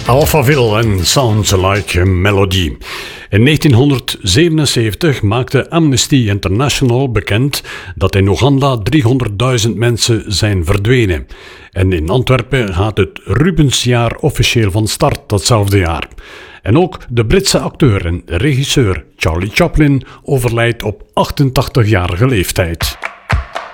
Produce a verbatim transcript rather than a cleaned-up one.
Alphaville en Sounds Like a Melody. In negentienhonderdzevenenzeventig maakte Amnesty International bekend dat in Oeganda driehonderdduizend mensen zijn verdwenen. En in Antwerpen gaat het Rubensjaar officieel van start datzelfde jaar. En ook de Britse acteur en regisseur Charlie Chaplin overlijdt op achtentachtigjarige leeftijd.